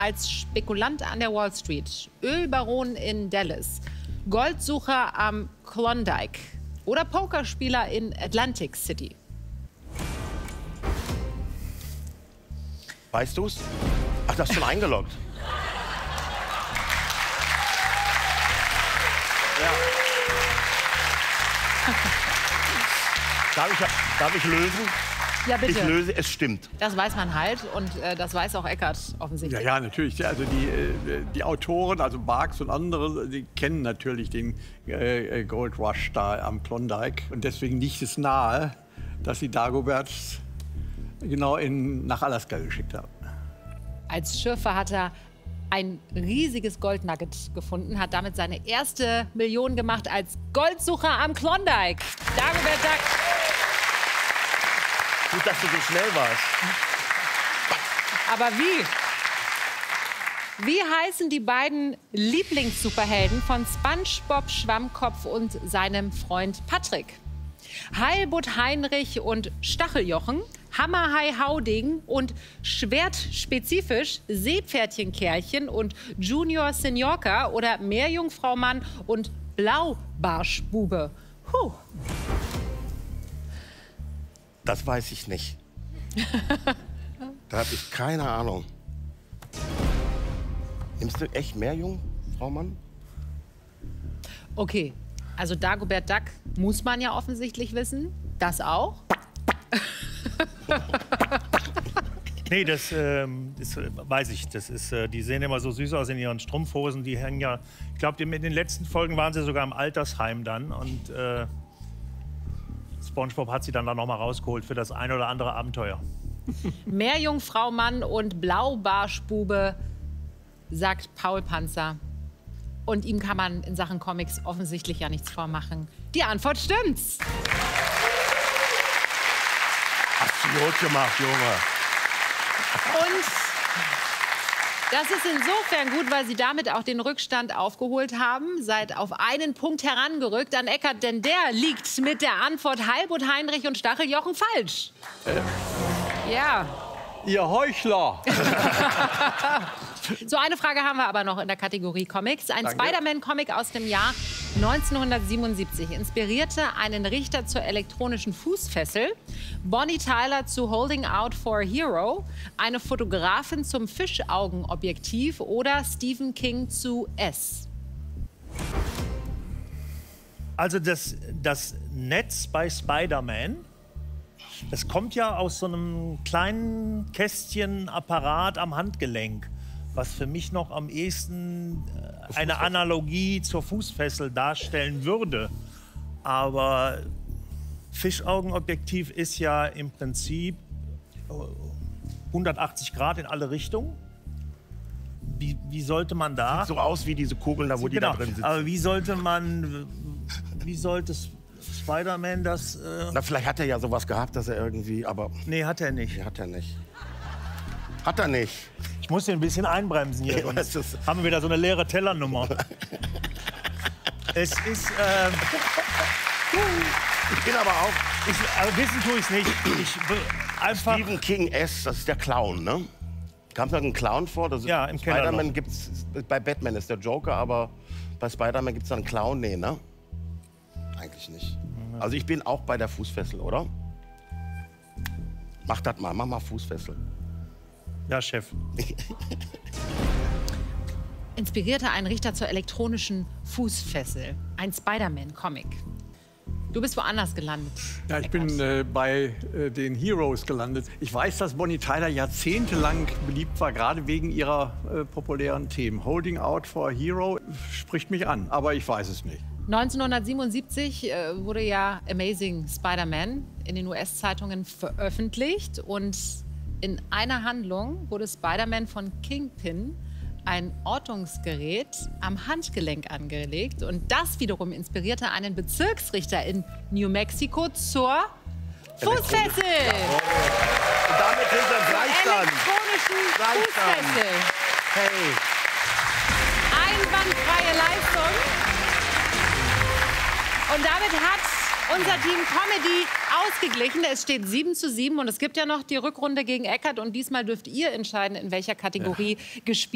Als Spekulant an der Wall Street, Ölbaron in Dallas, Goldsucher am Klondike oder Pokerspieler in Atlantic City? Weißt du's? Ach, das ist schon eingeloggt. Ja. Darf ich lösen? Ja, bitte. Ich löse, es stimmt. Das weiß man halt und das weiß auch Eckart offensichtlich. Ja, natürlich. Also die Autoren, also Barks und andere, die kennen natürlich den Gold Rush da am Klondike. Und deswegen liegt es nahe, dass sie Dagobert genau nach Alaska geschickt haben. Als Schürfer hat er ein riesiges Goldnugget gefunden, hat damit seine erste Million gemacht als Goldsucher am Klondike. Dagobert Duck. Gut, dass du so schnell warst. Aber wie? Wie heißen die beiden Lieblingssuperhelden von SpongeBob Schwammkopf und seinem Freund Patrick? Heilbutt Heinrich und Stacheljochen, Hammerhai Hauding und schwertspezifisch Seepferdchenkerlchen und Junior Seniorka oder Meerjungfrau Mann und Blaubarschbube? Das weiß ich nicht. Da habe ich keine Ahnung. Nimmst du echt Meerjungfrau Mann? Okay, also Dagobert Duck muss man ja offensichtlich wissen. Das auch? Nee, das weiß ich. Das ist, die sehen immer so süß aus in ihren Strumpfhosen. Die hängen ja, ich glaube, in den letzten Folgen waren sie sogar im Altersheim dann. Und SpongeBob hat sie dann noch mal rausgeholt für das ein oder andere Abenteuer. Meerjungfrau Mann und Blaubarschbube, sagt Paul Panzer. Und ihm kann man in Sachen Comics offensichtlich ja nichts vormachen. Die Antwort stimmt's. Hast du gut gemacht, Junge. Und das ist insofern gut, weil Sie damit auch den Rückstand aufgeholt haben. Seid auf einen Punkt herangerückt an Eckart, denn der liegt mit der Antwort Heilbutt Heinrich und Stacheljochen falsch. Ja. Ihr Heuchler! So, eine Frage haben wir aber noch in der Kategorie Comics. Ein Spider-Man-Comic aus dem Jahr 1977 inspirierte einen Richter zur elektronischen Fußfessel, Bonnie Tyler zu Holding Out for a Hero, eine Fotografin zum Fischaugenobjektiv oder Stephen King zu S. Also das Netz bei Spider-Man, das kommt ja aus so einem kleinen Kästchenapparat am Handgelenk, was für mich noch am ehesten eine Analogie zur Fußfessel darstellen würde. Aber Fischaugenobjektiv ist ja im Prinzip 180 Grad in alle Richtungen. Wie sollte man da... Sieht so aus wie diese Kugeln da, wo die da drin sitzen. Aber wie sollte Spider-Man das... Na, vielleicht hat er ja sowas gehabt, dass er irgendwie, aber... Nee, hat er nicht. Nee, hat er nicht. Hat er nicht. Ich muss den ein bisschen einbremsen hier, sonst haben wir wieder so eine leere Tellernummer. Es ist... Ich bin aber auch... aber wissen tue ich es nicht. Einfach Stephen King S., das ist der Clown, ne? Kam da ein Clown vor? Das ja, im Keller. Spider-Man gibt's... Bei Batman ist der Joker, aber bei Spider-Man gibt es da einen Clown? Nee, ne? Eigentlich nicht. Also ich bin auch bei der Fußfessel, oder? Mach das mal, mach mal Fußfessel. Ja, Chef. Inspirierte einen Richter zur elektronischen Fußfessel. Ein Spider-Man-Comic. Du bist woanders gelandet. Ja, ich bin bei den Heroes gelandet. Ich weiß, dass Bonnie Tyler jahrzehntelang beliebt war, gerade wegen ihrer populären Themen. Holding Out for a Hero spricht mich an, aber ich weiß es nicht. 1977 wurde ja Amazing Spider-Man in den US-Zeitungen veröffentlicht. Und in einer Handlung wurde Spider-Man von Kingpin ein Ortungsgerät am Handgelenk angelegt. Und das wiederum inspirierte einen Bezirksrichter in New Mexico zur Fußfessel. Und damit sind wir Gleichstand. Elektronischen Fußfessel. Hey. Einwandfreie Leistung. Und damit hat unser Team Comedy ausgeglichen. Es steht 7:7 und es gibt ja noch die Rückrunde gegen Eckart. Und diesmal dürft ihr entscheiden, in welcher Kategorie gespielt